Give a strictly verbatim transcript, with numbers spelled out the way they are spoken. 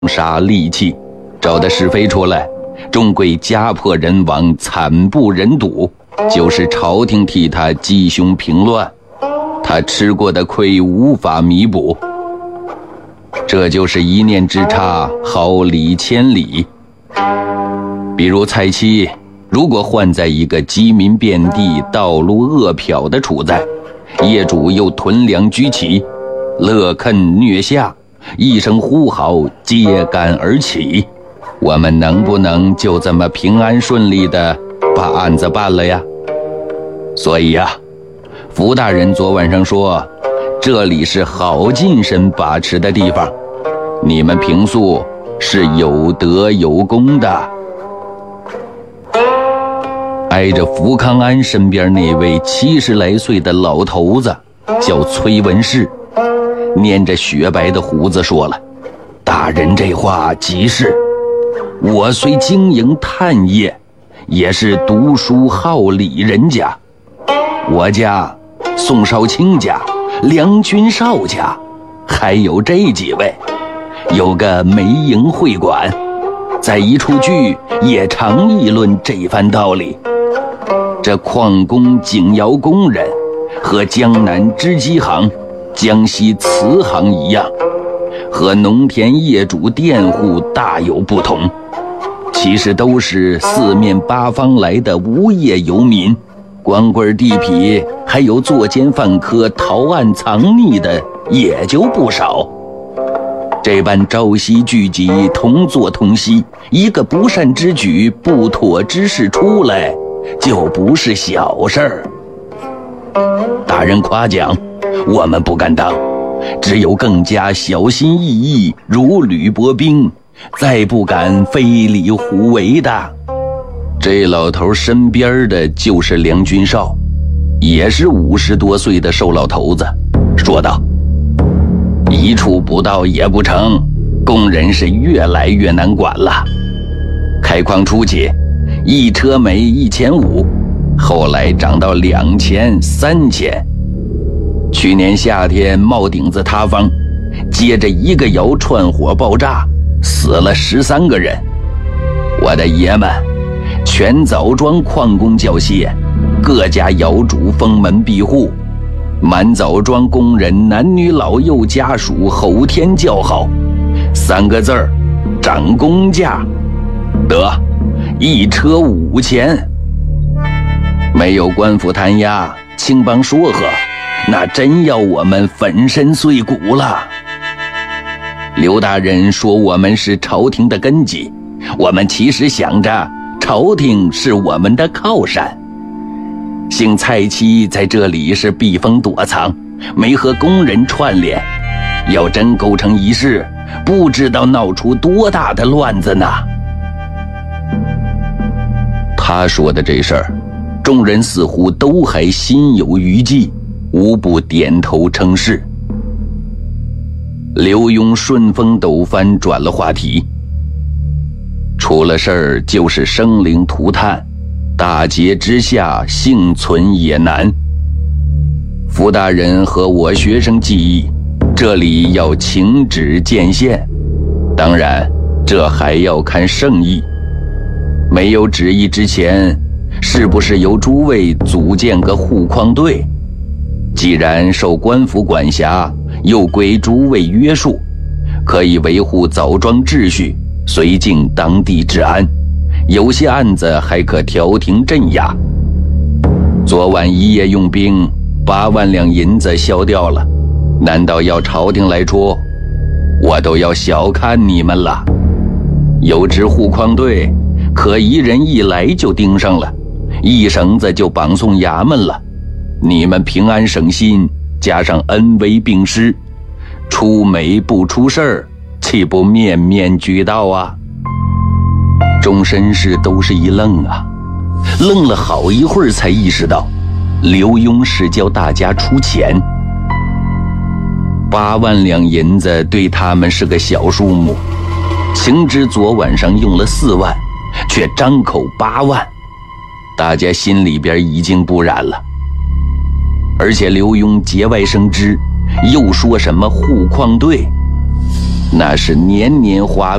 杀戾气，找的是非出来，终归家破人亡，惨不忍睹。就是朝廷替他击凶平乱，他吃过的亏无法弥补。这就是一念之差，好礼千里。比如蔡妻，如果换在一个饥民遍地、道路恶殍的处在，业主又屯粮居奇，乐啃虐下，一声呼号，揭竿而起，我们能不能就这么平安顺利地把案子办了呀？所以呀、啊，福大人昨晚上说，这里是好近身把持的地方，你们平素是有德有功的。挨着福康安身边那位七十来岁的老头子叫崔文士，捻着雪白的胡子说了：大人这话极是，我虽经营炭业，也是读书好礼人家。我家、宋少卿家、梁君少家，还有这几位，有个梅营会馆，在一处聚也常议论这番道理。这矿工、井窑工人和江南织机行、江西瓷行一样，和农田业主佃户大有不同，其实都是四面八方来的无业游民，光棍地痞，还有作奸犯科、逃案藏匿的也就不少。这般朝夕聚集，同坐同息，一个不善之举、不妥之事出来，就不是小事儿。大人夸奖，我们不敢当，只有更加小心翼翼，如履薄冰，再不敢非礼胡为的。这老头身边的就是梁君少，也是五十多岁的瘦老头子，说道：一处不到也不成，工人是越来越难管了。开矿初期，一车煤一千五，后来涨到两千、三千。去年夏天帽顶子塌方，接着一个窑串火爆炸，死了十三个人。我的爷们，全枣庄矿工叫谢，各家窑主封门闭户，满枣庄工人男女老幼家属吼天叫好，三个字儿：涨工价。得，一车五千。没有官府弹压，青帮说和，那真要我们粉身碎骨了。刘大人说我们是朝廷的根基，我们其实想着朝廷是我们的靠山。姓蔡妻在这里是避风躲藏，没和工人串联，要真构成一事，不知道闹出多大的乱子呢。他说的这事儿，众人似乎都还心有余悸，无不点头称是。刘墉顺风斗帆转了话题，出了事儿就是生灵涂炭，大劫之下幸存也难。福大人和我学生记忆，这里要请旨见县，当然这还要看圣意。没有旨意之前，是不是由诸位组建个护矿队？既然受官府管辖，又归诸位约束，可以维护枣庄秩序，绥靖当地治安，有些案子还可调停镇压。昨晚一夜用兵，八万两银子消掉了，难道要朝廷来出？我都要小看你们了。有支护矿队，可一人一来就盯上了，一绳子就绑送衙门了。你们平安省心，加上恩威并施，出美不出事儿，岂不面面俱到啊？众绅士都是一愣啊，愣了好一会儿才意识到，刘墉是叫大家出钱。八万两银子对他们是个小数目，情知昨晚上用了四万，却张口八万，大家心里边已经不然了。而且刘墉节外生枝，又说什么护矿队， 那是年年花